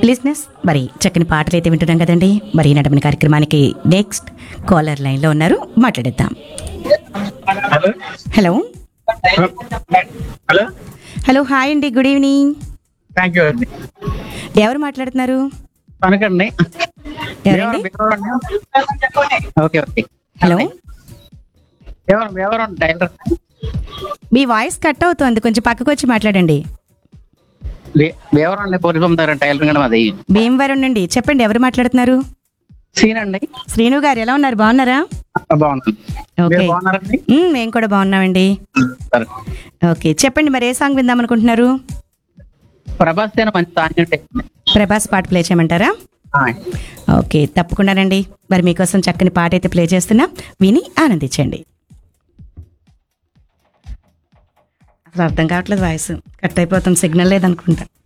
లిజినెస్ మరి చక్కని పాటలు అయితే వింటున్నాం కదండి. మరి నడమని కార్యక్రమానికి నెక్స్ట్ కాలర్ లైన్లో ఉన్నారు, మాట్లాడేద్దాం. Hello hello hello hello, hi అండి, గుడ్ ఈవినింగ్. థ్యాంక్ యూ అండి. ఎవరు మాట్లాడుతున్నారు? కనుకండి ఎవరండి? Okay okay. హలో, ఎవరు టైలర్? మీ వాయిస్ కట్ అవుతోంది, కొంచెం పక్కకు వచ్చి మాట్లాడండి. ఎవరండి పొరుగుతారు టైలర్ కదా అది. భీమవరం నుండి చెప్పండి, ఎవరు మాట్లాడుతున్నారు? సీన్ అండి. శ్రీను గారు ఎలా ఉన్నారు, బాగున్నారా? బాగున్నాను. ఓకే, మీరు బాగున్నారండి? మేము కూడా బాగున్నామండి. సరే. ఓకే, చెప్పండి మరి ఏ సాంగ్ విందాం అనుకుంటున్నారు? ప్రభాస్ అయినా మంచి సాంగ్ అంటే ప్రభాస్ పాట ప్లే చేయమంటారా? ఓకే, తప్పకుండానండి. మరి మీకోసం చక్కని పాట అయితే ప్లే చేస్తున్నా, విని ఆనందించండి. అసలు అర్థం కావట్లేదు, వాయిస్ కట్ అయిపోతాం, సిగ్నల్ లేదనుకుంటా.